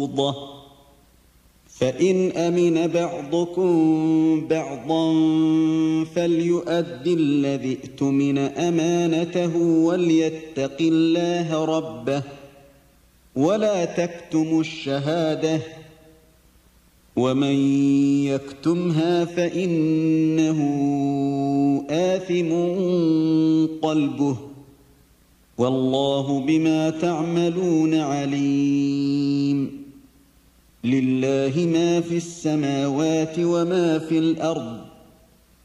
مقبوضة فإن أمن بعضكم بعضا فليؤد الذي اؤتمن أمانته وليتق الله ربه ولا تكتموا الشهادة ومن يكتمها فإنه آثم قلبه والله بما تعملون عليم لله ما في السماوات وما في الأرض